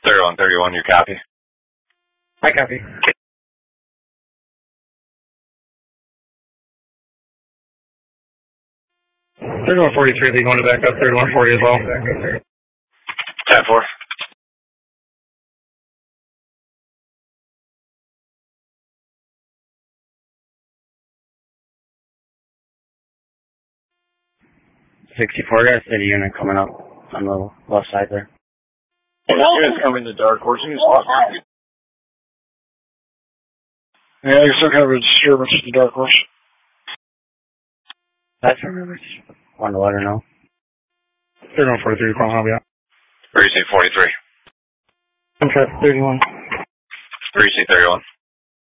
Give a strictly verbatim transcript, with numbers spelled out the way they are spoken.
thirty-one thirty-one, you copy? I copy. thirty-one forty-three, they going to back up thirty-one forty as well. ten four. sixty-four, got a city unit coming up on the left side there. Units coming to Dark Horse. Yeah, there's some kind of a disturbance at the Dark Horse. That's remember. Wanted to let her know. thirty-one forty-three, calling Hobby out. Precinct forty-three. Okay, thirty-one. Precinct thirty-one.